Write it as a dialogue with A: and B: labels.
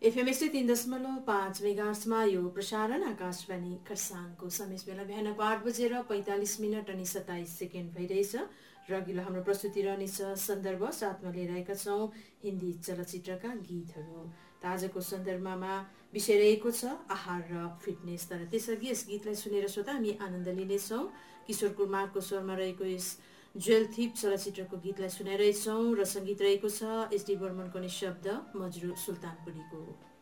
A: FM 103.5 मेगाहर्ट्जमा यो प्रसारण आकाशवाणी खरसाङको समय बेला बिहान 8:45 अनि 27 सेकेन्ड भइरहेछ र अघिल्लो हाम्रो प्रस्तुति रहनेछ सन्दर्भ साथमा लिएर आएका छौँ हिन्दी चलचित्रका गीतहरू। आजको सन्दर्भमा विषय रहेको छ आहार र फिटनेस। तर त्यसअघि यस गीतलाई सुनेर श्रोता हामी आनन्द लिनेछौँ। किशोर कुमारको स्वरमा रहेको यस ज्वेल थिप चलचित्रको गीतलाई सुनाइरहेछौँ र सङ्गीत रहेको छ एसडी बर्मनको नि शब्द मजरू सुल्तानपुरीको।